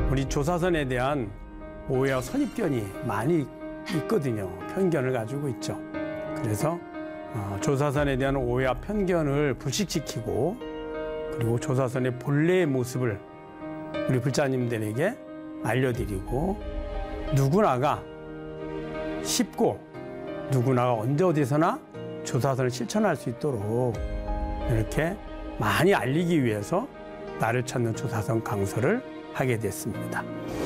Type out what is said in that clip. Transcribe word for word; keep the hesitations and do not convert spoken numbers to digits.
우리 조사선에 대한 오해와 선입견이 많이 있거든요. 편견을 가지고 있죠. 그래서 조사선에 대한 오해와 편견을 불식시키고, 그리고 조사선의 본래의 모습을 우리 불자님들에게 알려드리고, 누구나가 쉽고 누구나가 언제 어디서나 조사선을 실천할 수 있도록 이렇게 많이 알리기 위해서 나를 찾는 조사선 강서를 하게 됐습니다.